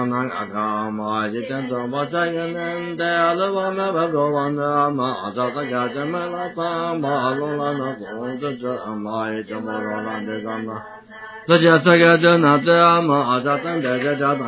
上南阿卡玛吉ten to ba sa yen de ala wa ma ba go wa na ma za ka ja ja ma la pa ma lo la na go de ja ma ye ja ma la de ga na 这些这个的那这么阿扎等的这家